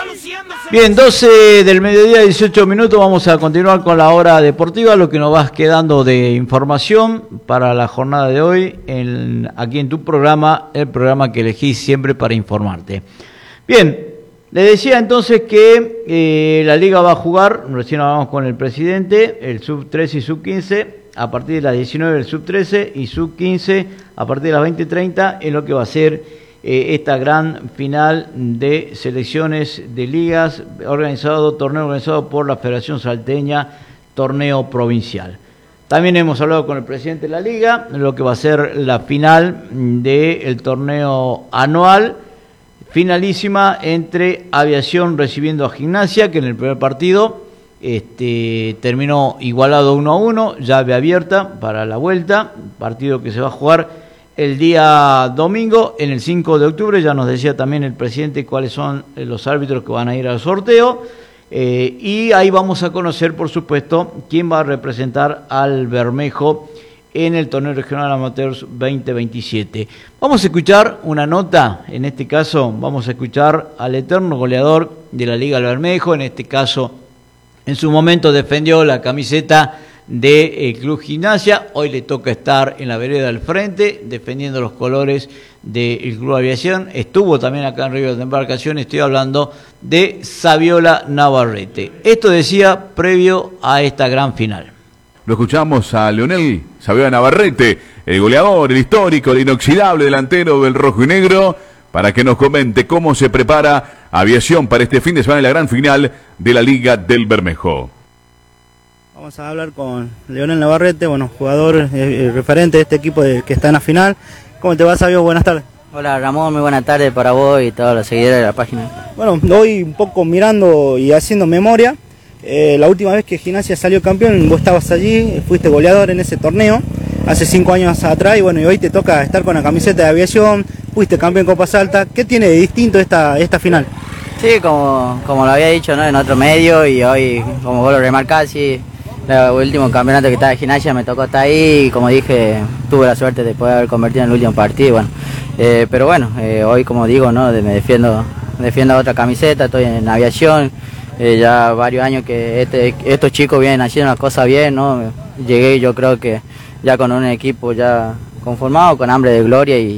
Bien, 12 del mediodía, 18 minutos, vamos a continuar con la hora deportiva, lo que nos va quedando de información para la jornada de hoy, aquí en tu programa, el programa que elegís siempre para informarte. Bien, le decía entonces que la Liga va a jugar, recién hablamos con el presidente, el sub-13 y sub-15, a partir de las 19 el sub-13 y sub-15 a partir de las 20:30, en lo que va a ser esta gran final de selecciones de ligas, torneo organizado por la Federación Salteña, torneo provincial. También hemos hablado con el presidente de la liga, lo que va a ser la final del torneo anual, finalísima entre Aviación recibiendo a Gimnasia, que en el primer partido terminó igualado 1-1, llave abierta para la vuelta, partido que se va a jugar el día domingo, en el 5 de octubre. Ya nos decía también el presidente cuáles son los árbitros que van a ir al sorteo. Y ahí vamos a conocer, por supuesto, quién va a representar al Bermejo en el torneo regional Amateurs 2027. Vamos a escuchar una nota, en este caso vamos a escuchar al eterno goleador de la Liga del Bermejo, en este caso en su momento defendió la camiseta del Club Gimnasia, hoy le toca estar en la vereda del frente defendiendo los colores del Club Aviación, estuvo también acá en Río de Embarcación, estoy hablando de Saviola Navarrete. Esto decía previo a esta gran final. Lo escuchamos a Leonel Saviola Navarrete, el goleador, el histórico, el inoxidable delantero del rojo y negro, para que nos comente cómo se prepara Aviación para este fin de semana en la gran final de la Liga del Bermejo. Vamos a hablar con Leonel Navarrete, bueno, jugador referente de este equipo que está en la final. ¿Cómo te va, Sabio? Buenas tardes. Hola Ramón, muy buenas tardes para vos y todos los seguidores de la página. Bueno, hoy un poco mirando y haciendo memoria, la última vez que Gimnasia salió campeón, vos estabas allí, fuiste goleador en ese torneo, hace 5 años atrás, y bueno, y hoy te toca estar con la camiseta de Aviación, fuiste campeón Copa Salta. ¿Qué tiene de distinto esta final? Sí, como lo había dicho, ¿no?, en otro medio, y hoy, como vos lo remarcás, sí, el último campeonato que estaba de Gimnasia me tocó estar ahí, y como dije, tuve la suerte de poder haber convertido en el último partido, bueno. Pero bueno, hoy, como digo, ¿no?, me defiendo otra camiseta, estoy en Aviación, ya varios años que estos chicos vienen haciendo las cosas bien, ¿no? Llegué, yo creo que ya con un equipo ya conformado, con hambre de gloria, y